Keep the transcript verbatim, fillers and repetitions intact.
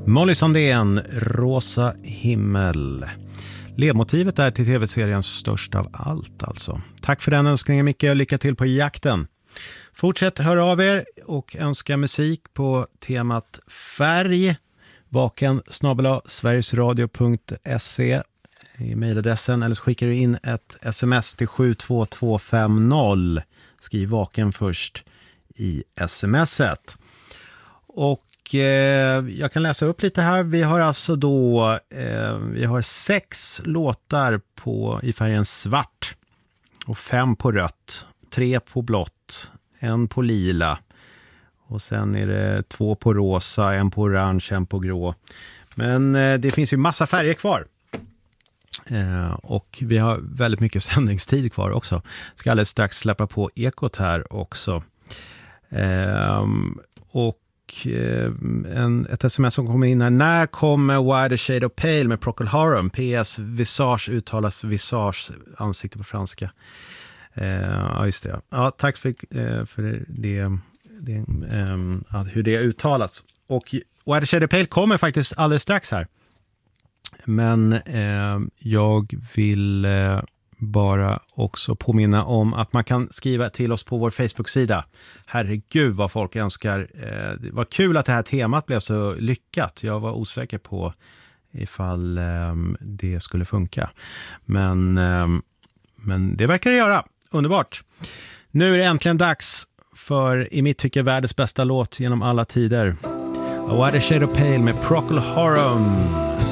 Molly Sandén, Rosa himmel. Ledmotivet är till tv-serien Störst av allt alltså. Tack för den önskningen Micke och lycka till på jakten. Fortsätt höra av er och önska musik på temat färg. Vaken snabel-a sverigesradio punkt se i mejladressen, eller så skickar du in ett sms till sju två två fem noll. Skriv vaken först i smset. Och eh, jag kan läsa upp lite här. Vi har alltså då eh, vi har sex låtar på i färgen svart och fem på rött, tre på blått, en på lila och sen är det två på rosa, en på orange, en på grå. Men eh, det finns ju massa färger kvar. Eh, och vi har väldigt mycket sändningstid kvar också. Ska alldeles strax släppa på Ekot här också. Eh, och eh, en, ett sms som kommer in här. När kommer Wider Shade of Pale med Procol Harum? P S Visage uttalas visage, ansikte på franska. Eh, ja, just det. Ja, tack för, eh, för det, det eh, hur det uttalas. Och Wider Shade of Pale kommer faktiskt alldeles strax här. Men eh, jag vill eh, bara också påminna om att man kan skriva till oss på vår Facebook-sida. Herregud vad folk önskar. Eh, det var kul att det här temat blev så lyckat. Jag var osäker på ifall eh, det skulle funka. Men, eh, men det verkar det göra. Underbart. Nu är det äntligen dags för, i mitt tycke, världens bästa låt genom alla tider. A Wider Shade of Pale med Procol Harum.